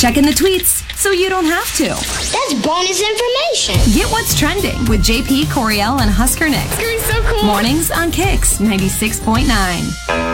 Checking the tweets so you don't have to. That's bonus information. Get what's trending with JP, Coriel, and Husker Nick. You're so cool. Mornings on Kicks 96.9.